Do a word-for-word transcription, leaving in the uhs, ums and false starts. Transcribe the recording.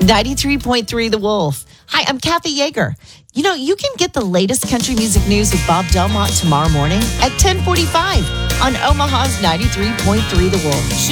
ninety-three point three The Wolf. Hi, I'm Kathy Yeager. You know, you can get the latest country music news with Bob Delmont tomorrow morning at ten forty-five on Omaha's ninety-three point three The Wolf.